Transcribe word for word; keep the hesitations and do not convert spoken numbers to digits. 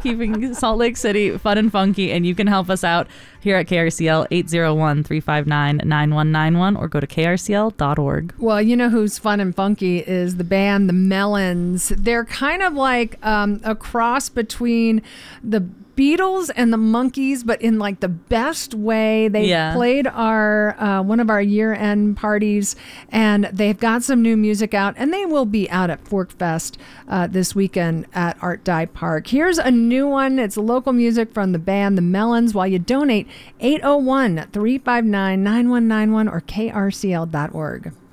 keeping Salt Lake City fun and funky, and you can help us out here at K R C L, eight zero one, three five nine, nine one nine one, or go to K R C L dot org. Well, you know who's fun and funky is the band The Melons. They're kind of like um, a cross between the Beatles and the Monkees, but in like the best way. They Yeah. played our uh, one of our year-end parties, and they've got some new music out, and they will be out at Forkfest uh, this weekend at Art Dye Park. Here's a new one. It's local music from the band The Melons. While you donate, eight oh one, three five nine, nine one nine one or K R C L dot org.